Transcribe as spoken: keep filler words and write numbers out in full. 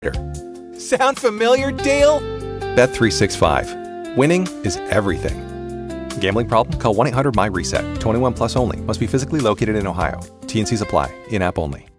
Sound familiar, Dale? Bet three sixty-five. Winning is everything. Gambling problem? Call one eight hundred M Y RESET. twenty-one plus only. Must be physically located in Ohio. T N Cs apply. In-app only.